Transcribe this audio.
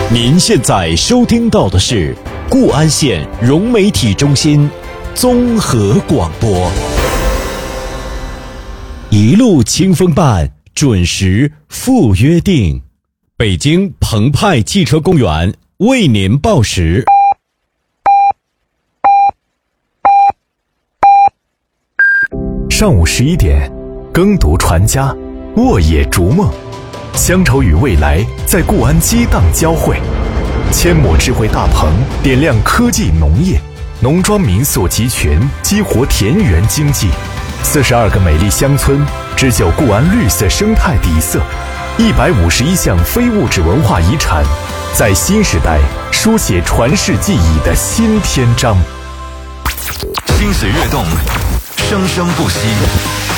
您现在收听到的是固安县融媒体中心综合广播，一路清风伴，准时赴约定。北京澎湃汽车公园为您报时。 上午11点，耕读传家，沃野逐梦，乡愁与未来在固安激荡交汇。千亩智慧大棚点亮科技农业，农庄民宿集群激活田园经济。42个美丽乡村织就固安绿色生态底色，151项非物质文化遗产，在新时代书写传世记忆的新篇章。 心水跃动，生生不息。